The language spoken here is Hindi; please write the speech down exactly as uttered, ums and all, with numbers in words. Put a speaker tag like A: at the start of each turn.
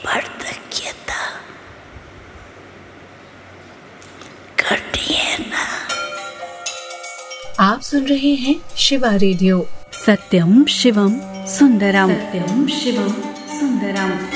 A: वार्धक्यता घटिए ना।
B: आप सुन रहे हैं शिवा रेडियो।
C: सत्यम शिवम सुंदरम। सत्यम शिवम सुंदरम।